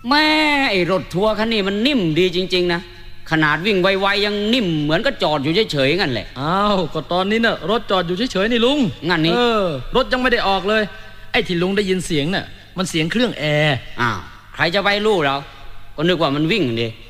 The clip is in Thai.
แม่ไอ้รถทัวร์คันนี้มันนิ่มดีจริงๆนะขนาดวิ่งไวๆยังนิ่มเหมือนก็จอดอยู่เฉยๆงั้นแหละอ้าวก็ตอนนี้น่ะรถจอดอยู่เฉยๆนี่ลุงงั้นนี่รถยังไม่ได้ออกเลยไอ้ที่ลุงได้ยินเสียงน่ะมันเสียงเครื่องแอร์อ้าวใครจะไปรู้เราก็นึกว่ามันวิ่งดิ